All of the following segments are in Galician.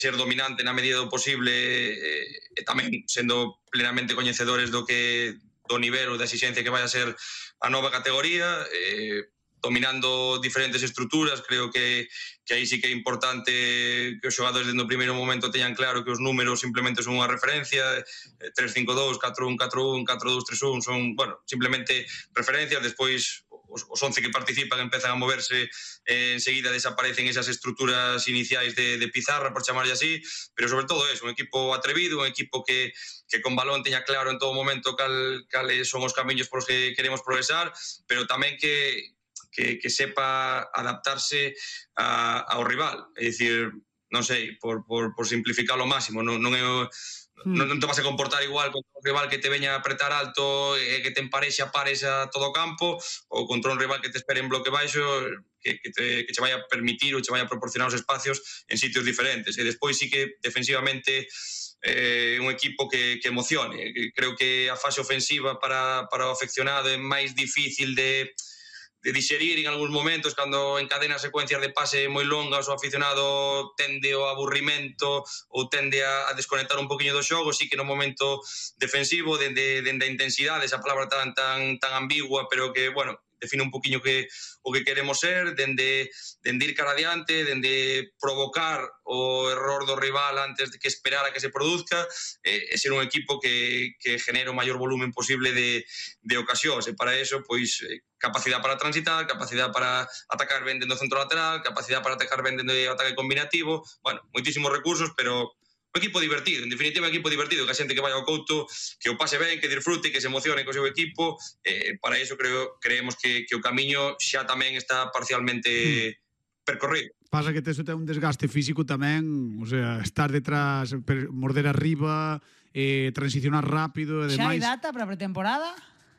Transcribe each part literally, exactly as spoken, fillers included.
ser dominante na medida do posible e, e tamén sendo plenamente coñecedores do que do nivel ou da exigencia que vai a ser a nova categoría, eh, dominando diferentes estruturas. Creo que, que aí sí que é importante que os xogadores desde o primeiro momento teñan claro que os números simplemente son unha referencia, tres cinco dous, catro un catro un, catro dous tres un, son, bueno, simplemente referencias. Despois os, os once que participan empezan a moverse, eh, enseguida desaparecen esas estruturas iniciais de, de pizarra, por chamarlle así, pero sobre todo é un equipo atrevido, un equipo que que con balón teña claro en todo momento cal, cales son os camiños por os que queremos progresar, pero tamén que Que, que sepa adaptarse a, ao rival. É dicir, non sei, por, por, por simplificar ao máximo, non, non, é, non, non te vas a comportar igual contra un rival que te veña a apretar alto e que te emparexe a pares a todo o campo, ou contra un rival que te espere en bloque baixo, que, que, te, que te vaya a permitir ou te vaya a proporcionar os espacios en sitios diferentes. E despois sí que defensivamente é eh, un equipo que, que emocione. Creo que a fase ofensiva para, para o afeccionado é máis difícil de de digerir en algúns momentos, cando encadena secuencias de pase moi longas, o aficionado tende ao aburrimento ou tende a, a desconectar un poquinho do xogo. Sí que no momento defensivo, dende, dende a intensidade, esa palabra tan, tan, tan ambigua, pero que, bueno, define un poquinho que, o que queremos ser, dende, dende ir cara adiante, dende provocar o error do rival antes de que esperar a que se produzca, e, e ser un equipo que, que genere o maior volumen posible de, de ocasións. E para eso, pois, capacidade para transitar, capacidade para atacar ben dentro do centro lateral, capacidade para atacar ben dentro do ataque combinativo, bueno, moitísimos recursos, pero un equipo divertido, en definitiva un equipo divertido, que a xente que vai ao Couto que o pase ben, que disfrute, que se emocione co seu equipo. Eh, para iso creo, creemos que, que o camiño xa tamén está parcialmente mm. percorrido. Pasa que teso ten un desgaste físico tamén, o sea, estar detrás, morder arriba, eh, transicionar rápido e demais. Xa hai data para a pretemporada?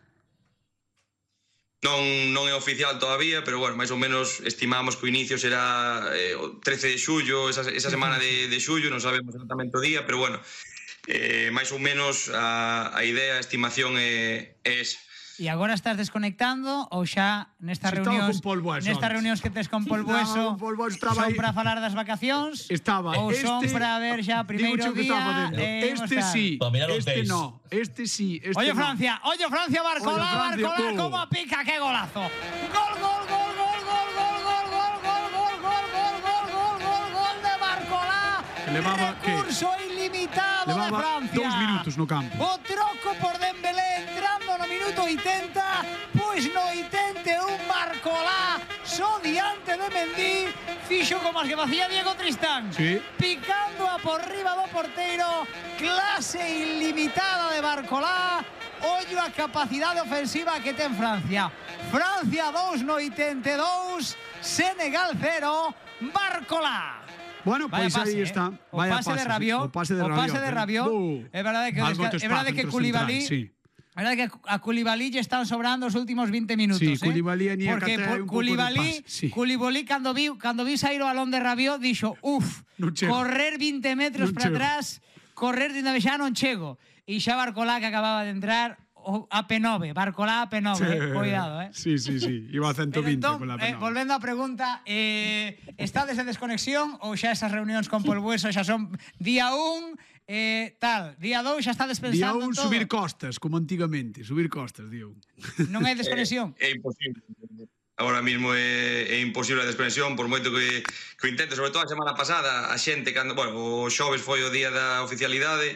Non, non é oficial todavía, pero bueno, máis ou menos estimamos que o inicio será eh, o trece de xullo, esa, esa semana de, de xullo, non sabemos exactamente o día, pero bueno, eh, máis ou menos a, a idea, a estimación é, é esa. E agora estás desconectando ou xa nestas si reunións nestas reunións que tes con Polbueso no, son para falar das vacacións estaba, ou este, son para ver xa primeiro día eh, este sí, este no este sí este oye no. Francia, oye Francia, Barcolá, Oye, Francia, Barcolá, como pica, que golazo, gol, gol, gol, gol, gol, gol, gol, gol, gol, gol, gol, gol, gol, gol, gol, gol de Barcolá, recurso ilimitado de Francia, dous minutos no campo, o troco por Dembélé entrando no minuto oitenta, pois no oitenta e un Barcolá só diante de Mendy fixo como as que facía Diego Tristán, sí. Picando a por riba do porteiro, clase ilimitada de Barcolá. Ollo a capacidade ofensiva que ten Francia. Francia dous no oitenta e dous, Senegal cero, Barcolá. Bueno, pois pues aí eh? está. O pase, pase de Rabiot, o pase de Rabiot. O pase de Rabiot. Uh, é verdade que é verdade que Koulibaly, sí. É verdade que a Koulibaly lle están sobrando os últimos vinte minutos, sí, eh? Koulibaly ni porque un Koulibaly, sí. Koulibaly cando vi cando vi sair o balón de Rabiot dixo, "Uf, no correr vinte metros no para atrás, correr de xa non chego." E xa Barcolá que acababa de entrar a P nove, Barcolá a P nove, sí, eh? Cuidado, eh. Sí, sí, sí, iba a ciento vinte entón, con la P nove. Eh, volvendo á pregunta, eh, estades en desconexión ou xa esas reunións con Polbueso xa son día un, eh, tal, día dous xa estades pensando día un todo? Subir costas, como antigamente, subir costas, día un. Non hai desconexión? É, é imposible. Agora mismo é, é imposible a desconexión, por moito que, que o intente, sobre todo a semana pasada, a xente, cando, bueno, o xoves foi o día da oficialidade,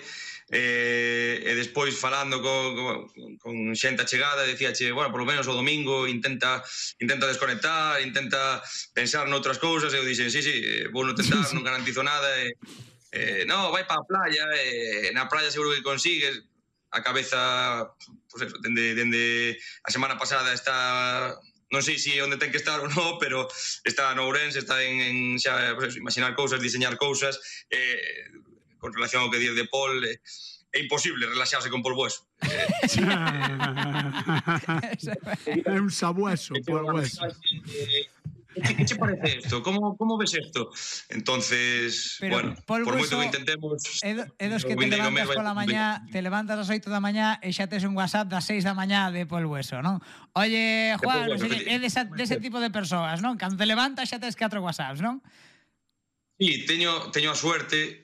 Eh, e despois falando con, con, con xente achegada decíache, bueno, por lo menos o domingo intenta intenta desconectar, intenta pensar noutras cousas, e eu dixen, sí, sí, vou non tentar, non garantizo nada, e, eh, no, vai para a playa, e na playa seguro que consigues. A cabeza, pues eso, dende, dende a semana pasada está, non sei se onde ten que estar ou non, pero está no Ourense, está en, en xa, pues eso, imaginar cousas, diseñar cousas, eh, con relación ao que dir de Pol, é, é imposible relaxarse con Polbueso. Eh, é un sabueso, Polbueso. Que che parece isto? Como, como ves isto? Entonces, pero, bueno, por moito que intentemos... É do, dos que te levantas pola mañá, te levantas ás oito da mañá e xa tes un WhatsApp das seis da mañá de Polbueso, non? Oye, Juan, no sé, é desa, dese tipo de persoas, non? Cando te levantas xa tes catro WhatsApps, non? Sí, teño, teño a suerte,